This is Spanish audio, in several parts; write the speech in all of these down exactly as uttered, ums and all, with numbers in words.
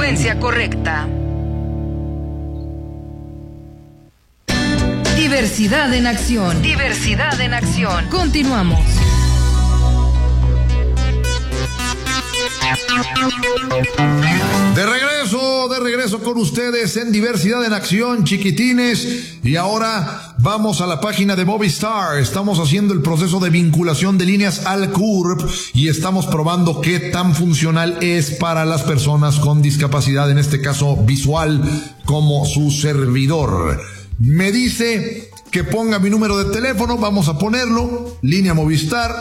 frecuencia correcta. Diversidad en acción. Diversidad en acción. Continuamos. De regreso, de regreso con ustedes en Diversidad en Acción, chiquitines. Y ahora vamos a la página de Movistar. Estamos haciendo el proceso de vinculación de líneas al C U R P y estamos probando qué tan funcional es para las personas con discapacidad, en este caso visual, como su servidor. Me dice que ponga mi número de teléfono, vamos a ponerlo, línea Movistar,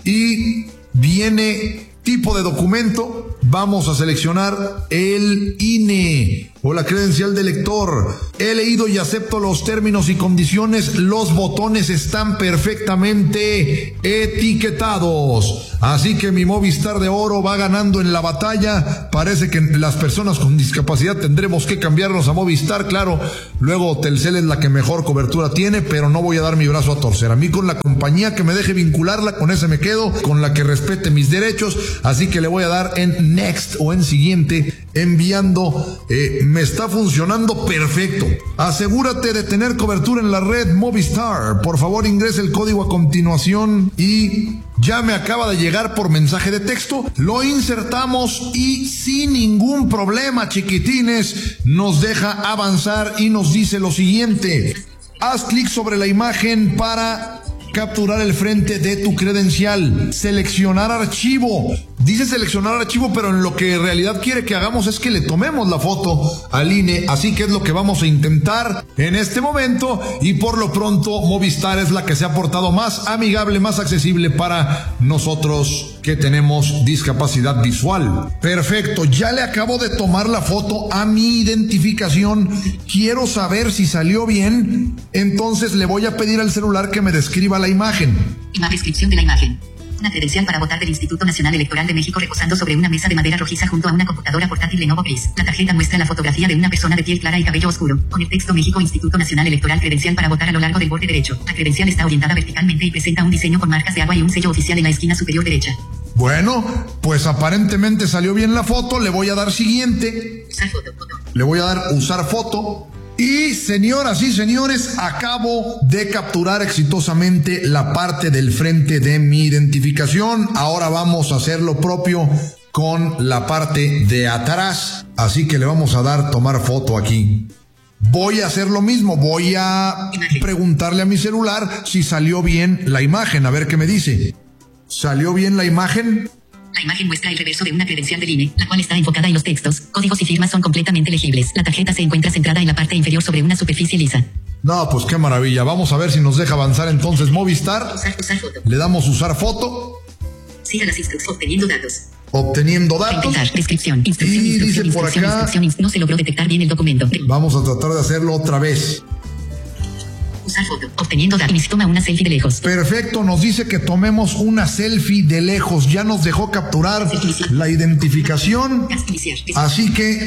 y viene tipo de documento, vamos a seleccionar el I N E o la credencial de lector. He leído y acepto los términos y condiciones, los botones están perfectamente etiquetados. Así que mi Movistar de oro va ganando en la batalla. Parece que las personas con discapacidad tendremos que cambiarnos a Movistar, claro. Luego Telcel es la que mejor cobertura tiene, pero no voy a dar mi brazo a torcer. A mí con la compañía que me deje vincularla, con ese me quedo, con la que respete mis derechos. Así que le voy a dar en Next o en Siguiente, enviando. Eh, me está funcionando perfecto. Asegúrate de tener cobertura en la red Movistar. Por favor, ingrese el código a continuación y ya me acaba de llegar por mensaje de texto. Lo insertamos y sin ningún problema, chiquitines, nos deja avanzar y nos dice lo siguiente: haz clic sobre la imagen para capturar el frente de tu credencial. Seleccionar archivo. Dice seleccionar archivo, pero en lo que en realidad quiere que hagamos es que le tomemos la foto al I N E. Así que es lo que vamos a intentar en este momento. Y por lo pronto, Movistar es la que se ha portado más amigable, más accesible para nosotros que tenemos discapacidad visual. Perfecto, ya le acabo de tomar la foto a mi identificación. Quiero saber si salió bien. Entonces le voy a pedir al celular que me describa la imagen. Imagen, descripción de la imagen. Una credencial para votar del Instituto Nacional Electoral de México reposando sobre una mesa de madera rojiza junto a una computadora portátil Lenovo gris. La tarjeta muestra la fotografía de una persona de piel clara y cabello oscuro, con el texto México Instituto Nacional Electoral credencial para votar a lo largo del borde derecho. La credencial está orientada verticalmente y presenta un diseño con marcas de agua y un sello oficial en la esquina superior derecha. Bueno, pues aparentemente salió bien la foto. Le voy a dar siguiente. Usar foto, foto. Le voy a dar usar foto. Y señoras y señores, acabo de capturar exitosamente la parte del frente de mi identificación. Ahora vamos a hacer lo propio con la parte de atrás. Así que le vamos a dar tomar foto aquí. Voy a hacer lo mismo. Voy a preguntarle a mi celular si salió bien la imagen. A ver qué me dice. ¿Salió bien la imagen? La imagen muestra el reverso de una credencial del I N E, la cual está enfocada y los textos, códigos y firmas son completamente legibles. La tarjeta se encuentra centrada en la parte inferior sobre una superficie lisa. No, pues qué maravilla. Vamos a ver si nos deja avanzar entonces Movistar. Usar, usar foto. Le damos usar foto. Siga las instrucciones. Obteniendo datos. Obteniendo datos. Intentar. Descripción. Instrucción. Y Instrucción. dice por Instrucción. acá. Instrucción. No se logró detectar bien el documento. Vamos a tratar de hacerlo otra vez. Usar foto. Obteniendo datos. Toma una selfie de lejos. Perfecto, nos dice que tomemos una selfie de lejos. Ya nos dejó capturar la identificación. Así que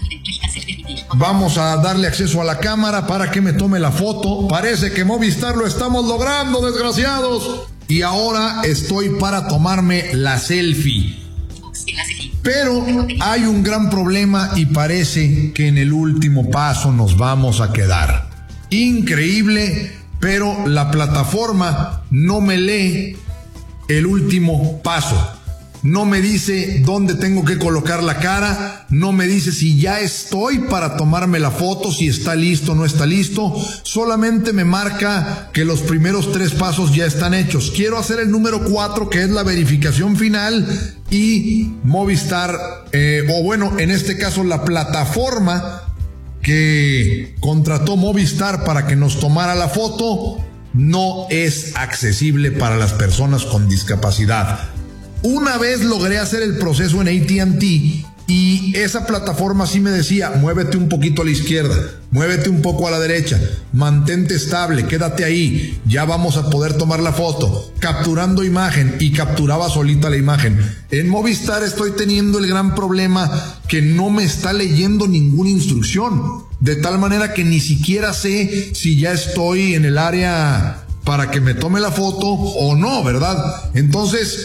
vamos a darle acceso a la cámara para que me tome la foto. Parece que Movistar lo estamos logrando, desgraciados. Y ahora estoy para tomarme la selfie. Pero hay un gran problema y parece que en el último paso nos vamos a quedar. Increíble, pero la plataforma no me lee el último paso. No me dice dónde tengo que colocar la cara, no me dice si ya estoy para tomarme la foto, si está listo o no está listo. Solamente me marca que los primeros tres pasos ya están hechos. Quiero hacer el número cuatro, que es la verificación final, y Movistar, eh, o bueno, en este caso la plataforma que contrató Movistar para que nos tomara la foto no es accesible para las personas con discapacidad. Una vez logré hacer el proceso en A T and T y esa plataforma sí me decía: muévete un poquito a la izquierda, muévete un poco a la derecha, mantente estable, quédate ahí, ya vamos a poder tomar la foto, capturando imagen, y capturaba solita la imagen. En Movistar estoy teniendo el gran problema que no me está leyendo ninguna instrucción, de tal manera que ni siquiera sé si ya estoy en el área para que me tome la foto o no, ¿verdad? Entonces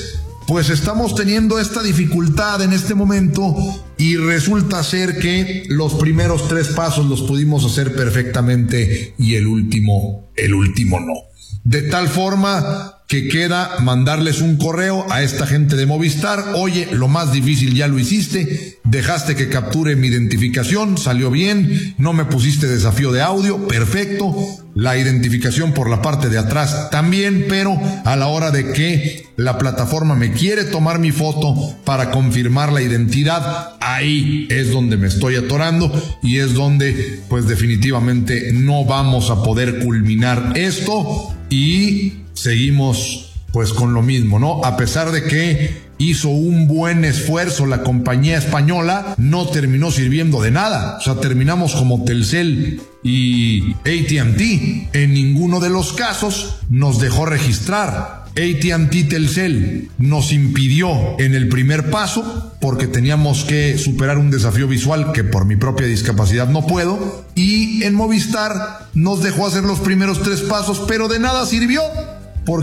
pues estamos teniendo esta dificultad en este momento y resulta ser que los primeros tres pasos los pudimos hacer perfectamente y el último, el último no. De tal forma que queda mandarles un correo a esta gente de Movistar. Oye, lo más difícil ya lo hiciste, dejaste que capture mi identificación, salió bien, no me pusiste desafío de audio, perfecto, la identificación por la parte de atrás también, pero a la hora de que la plataforma me quiere tomar mi foto para confirmar la identidad, ahí es donde me estoy atorando y es donde pues definitivamente no vamos a poder culminar esto y seguimos pues con lo mismo, ¿no? A pesar de que hizo un buen esfuerzo la compañía española, no terminó sirviendo de nada. O sea, terminamos como Telcel y A T and T. En ninguno de los casos nos dejó registrar. A T and T Telcel nos impidió en el primer paso porque teníamos que superar un desafío visual que por mi propia discapacidad no puedo, y en Movistar nos dejó hacer los primeros tres pasos, pero de nada sirvió